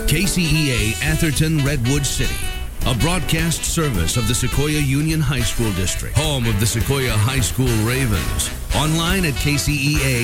KCEA Atherton Redwood City, a broadcast service of the Sequoia Union High School District, home of the Sequoia High School Ravens. Online at KCEA